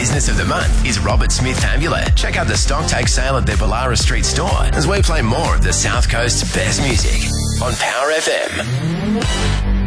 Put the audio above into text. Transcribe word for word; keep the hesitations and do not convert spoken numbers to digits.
Business of the Month is Robert Smith Amulet. Check out the stock take sale at their Ballara Street store as we play more of the South Coast's best music on Power F M.